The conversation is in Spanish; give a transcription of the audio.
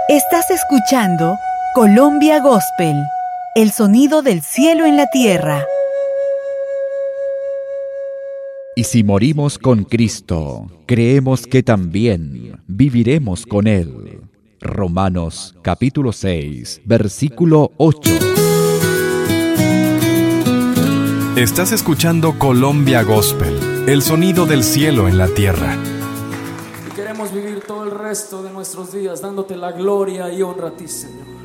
Estás escuchando Colombia Gospel, el sonido del cielo en la tierra. Y si morimos con Cristo, creemos que también viviremos con Él. Romanos capítulo 6, versículo 8. Estás escuchando Colombia Gospel, el sonido del cielo en la tierra. Y queremos vivir todo el resto de nuestros días dándote la gloria y honra a ti, Señor.